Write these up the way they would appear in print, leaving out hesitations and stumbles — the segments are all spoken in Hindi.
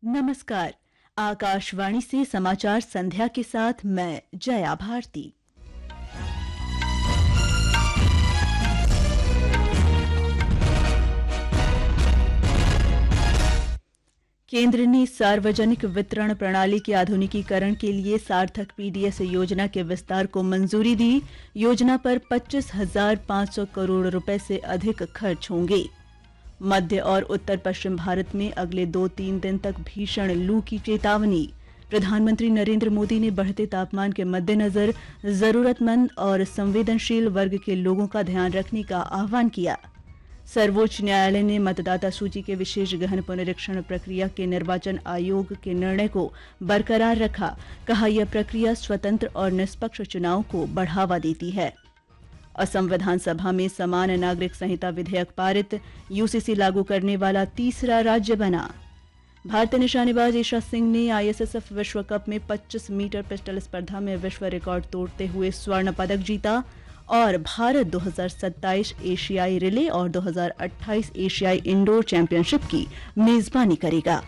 नमस्कार। आकाशवाणी से समाचार संध्या के साथ मैं जया भारती। केंद्र ने सार्वजनिक वितरण प्रणाली के आधुनिकीकरण के लिए सार्थक पीडीएस योजना के विस्तार को मंजूरी दी। योजना पर 25,500 करोड़ रुपए से अधिक खर्च होंगे। मध्य और उत्तर पश्चिम भारत में अगले 2-3 दिन तक भीषण लू की चेतावनी। प्रधानमंत्री नरेंद्र मोदी ने बढ़ते तापमान के मद्देनजर जरूरतमंद और संवेदनशील वर्ग के लोगों का ध्यान रखने का आह्वान किया। सर्वोच्च न्यायालय ने मतदाता सूची के विशेष गहन पुनरीक्षण प्रक्रिया के निर्वाचन आयोग के निर्णय को बरकरार रखा। कहा, यह प्रक्रिया स्वतंत्र और निष्पक्ष चुनाव को बढ़ावा देती है। असम विधानसभा में समान नागरिक संहिता विधेयक पारित। यूसीसी लागू करने वाला तीसरा राज्य बना। भारतीय निशानेबाज ईशा सिंह ने आईएसएसएफ विश्व कप में 25 मीटर पिस्टल स्पर्धा में विश्व रिकॉर्ड तोड़ते हुए स्वर्ण पदक जीता और भारत 2027 एशियाई रिले और 2028 एशियाई इंडोर चैंपियनशिप की मेजबानी करेगा।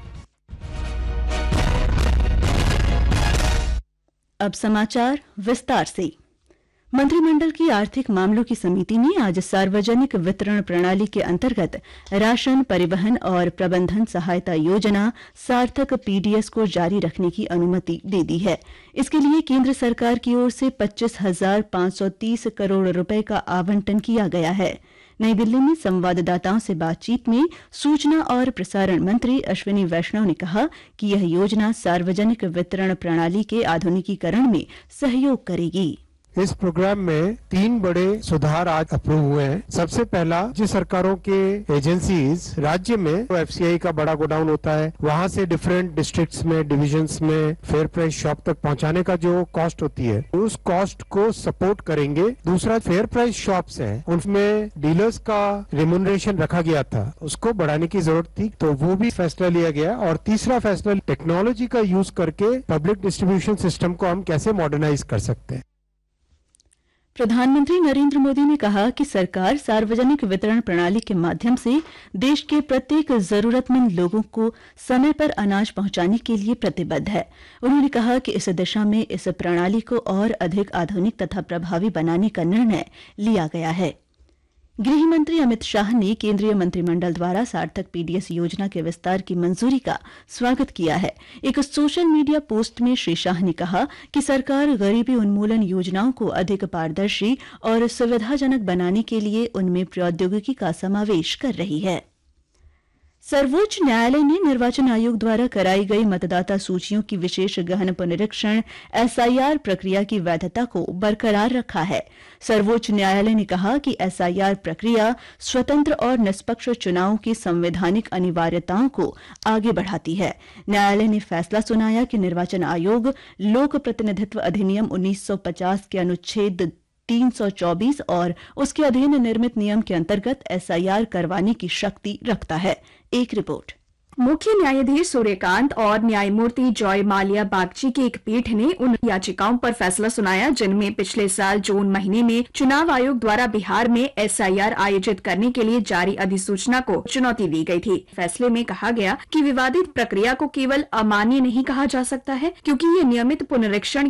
अब समाचार विस्तार से। मंत्रिमंडल की आर्थिक मामलों की समिति ने आज सार्वजनिक वितरण प्रणाली के अंतर्गत राशन, परिवहन और प्रबंधन सहायता योजना सार्थक पीडीएस को जारी रखने की अनुमति दे दी है। इसके लिए केंद्र सरकार की ओर से 25,530 करोड़ रुपए का आवंटन किया गया है। नई दिल्ली में संवाददाताओं से बातचीत में सूचना और प्रसारण मंत्री अश्विनी वैष्णव ने कहा कि यह योजना सार्वजनिक वितरण प्रणाली के आधुनिकीकरण में सहयोग करेगी। इस प्रोग्राम में 3 बड़े सुधार आज अप्रूव हुए हैं। सबसे पहला, राज्य सरकारों के एजेंसीज राज्य में एफसीआई का बड़ा गोडाउन होता है, वहां से डिफरेंट डिस्ट्रिक्ट्स में, डिविजन्स में फेयर प्राइस शॉप तक पहुंचाने का जो कॉस्ट होती है, उस कॉस्ट को सपोर्ट करेंगे। दूसरा, फेयर प्राइस शॉप्स हैं, उनमें डीलर्स का रेम्यूनरेशन रखा गया था, उसको बढ़ाने की जरूरत थी, तो वो भी फैसला लिया गया। और तीसरा फैसला, टेक्नोलॉजी का यूज करके पब्लिक डिस्ट्रीब्यूशन सिस्टम को हम कैसे मॉडर्नाइज कर सकते हैं। प्रधानमंत्री नरेंद्र मोदी ने कहा कि सरकार सार्वजनिक वितरण प्रणाली के माध्यम से देश के प्रत्येक जरूरतमंद लोगों को समय पर अनाज पहुंचाने के लिए प्रतिबद्ध है। उन्होंने कहा कि इस दिशा में इस प्रणाली को और अधिक आधुनिक तथा प्रभावी बनाने का निर्णय लिया गया है। गृह मंत्री अमित शाह ने केंद्रीय मंत्रिमंडल द्वारा सार्थक पीडीएस योजना के विस्तार की मंजूरी का स्वागत किया है। एक सोशल मीडिया पोस्ट में श्री शाह ने कहा कि सरकार गरीबी उन्मूलन योजनाओं को अधिक पारदर्शी और सुविधाजनक बनाने के लिए उनमें प्रौद्योगिकी का समावेश कर रही है। सर्वोच्च न्यायालय ने निर्वाचन आयोग द्वारा कराई गई मतदाता सूचियों की विशेष गहन पुनरीक्षण एसआईआर प्रक्रिया की वैधता को बरकरार रखा है। सर्वोच्च न्यायालय ने कहा कि एसआईआर प्रक्रिया स्वतंत्र और निष्पक्ष चुनावों की संवैधानिक अनिवार्यताओं को आगे बढ़ाती है। न्यायालय ने फैसला सुनाया कि निर्वाचन आयोग लोक प्रतिनिधित्व अधिनियम 1950 के अनुच्छेद 324 और उसके अधीन निर्मित नियम के अंतर्गत एसआईआर करवाने की शक्ति रखता है। एक रिपोर्ट। मुख्य न्यायाधीश सूर्यकांत और न्यायमूर्ति जॉय माल्या बागची की एक पीठ ने उन याचिकाओं पर फैसला सुनाया जिनमें पिछले साल जून महीने में चुनाव आयोग द्वारा बिहार में एसआईआर आयोजित करने के लिए जारी अधिसूचना को चुनौती दी गई थी। फैसले में कहा गया कि विवादित प्रक्रिया को केवल अमान्य नहीं कहा जा सकता है, क्योंकि ये नियमित पुनरीक्षण